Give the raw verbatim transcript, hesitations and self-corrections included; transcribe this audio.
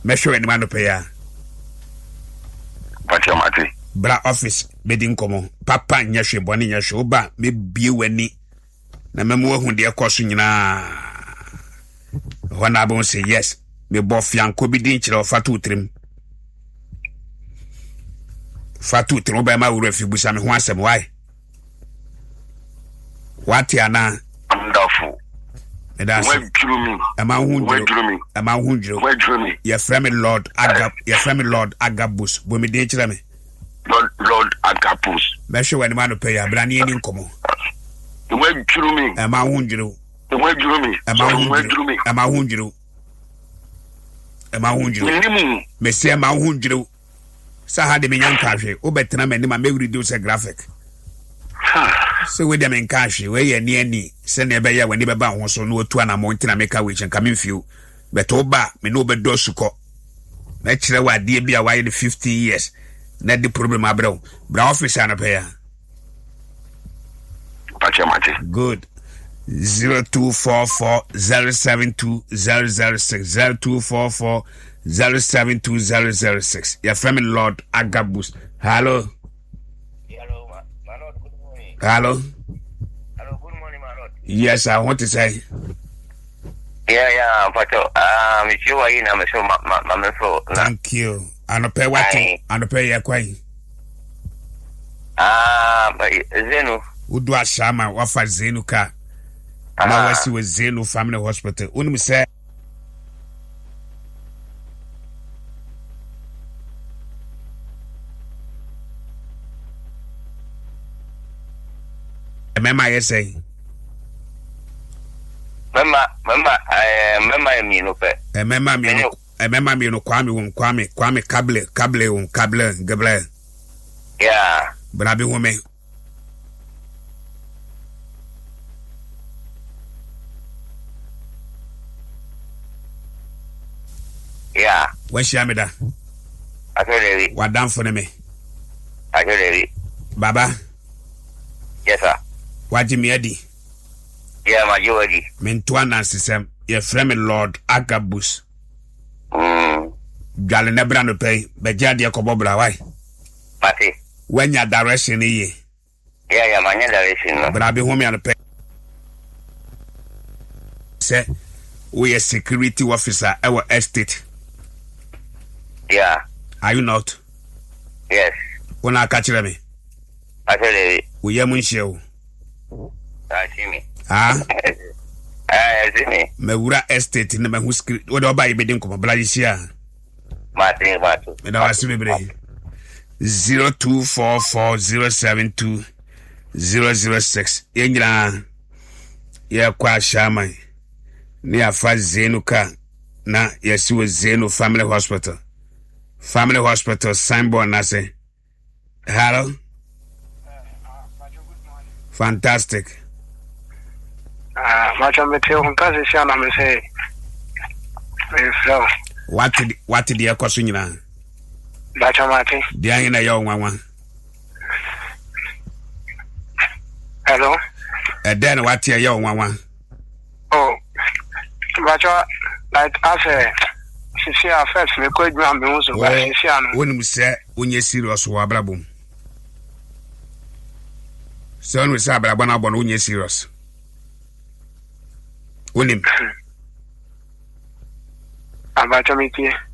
Mesho eni mano pe ya. Pacha mate. Bra office bedi nkomo. Papa nya hwe boni nya hwe oba me bie wani. Na memu hu de ekoso nyina. Wana abon say yes. Me bo fianko bi din kire ofatu trim. Fatu trim oba ma wura fi busa me ho asem why? What ya na? I'm doubtful. When drew me, a man who drew me, a man who drew me, your friend Lord Agab, your friend Lord Agabus, when we did me. Lord Lord Agabus. Measure when the man pay a brand new income. The way drew me, a man who drew, the way drew me, a man who drew me, a man who drew, a man who drew, Monsieur Man who drew. Saha de Minyan Kashi, Obetanam and my may reduce a graphic. So with them in cash, where you near me, send a bear when never bound was so no two and a mountain and make a witch and come in few. But Oba, me no bed dosuko. Naturally, what dear be a wide fifty years. Not the problem, my bro. Bra office and a pair. Good. Zero two four four zero seven two zero zero six zero two four four zero seven two zero zero six. Your friend Lord Agabus. Hello. Hello. Hello, good morning, my lord. Yes, I want to say. Yeah, yeah, but um, if you are in, I'm sure my my so. Thank you. And pay what? And pay your coin. Ah, but Zenu. Udu ashama wafa Zenu ka. Na wasi we Zenu Family Hospital. Unu say. Remember I say. Remember, remember, I remember me no pe. Remember me no. Remember me no Kwame won Kwame Kwame Kable Kable won Kable Gable. Yeah. But I be woman. Yeah. When she amida. I told you. What done for me? I told you. Baba. Yes, sir. What you mean? Yeah, my Jody. Mentuana system, your friend Lord Agabus. Hmm. Jolly never no pay, but Jadia Cobobra, why? Mati. When your direction ye. Yeah, yeah, my direction. But I'll be home on the pay. Say, we a security officer, our estate. Yeah. Are you not? Yes. When I catch me. I tell you. We are Munchio. I see me. Ah, I see me. Mewura estate in the Mahuski. What about you bidding come Bladisia? Martin, Martin. And I see me. Zero two four four zero seven two zero zero six. England. Yeah, kwa Shama. Near Faz Zenuka. Na, yes, you was Zenu Family Hospital. Family Hospital, signboard, Nase. Hello? Fantastic. Ah, much of material from Kazakhstan, I'm say. What did what did you question you now? Bacha Martin. The in a young one. Hello? And then what your young one? Oh, Bacha, like I said, she see our first, we could grab me also. When we say, when you're serious, Wabrabum. Son we say, Brabana, when you're serious. William. Abacha Miki.